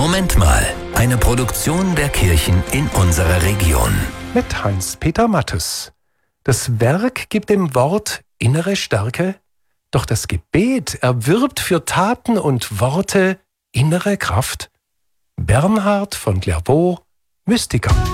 Moment mal, eine Produktion der Kirchen in unserer Region. Mit Heinz-Peter Mattes. Das Werk gibt dem Wort innere Stärke, doch das Gebet erwirbt für Taten und Worte innere Kraft. Bernhard von Clairvaux, Mystiker.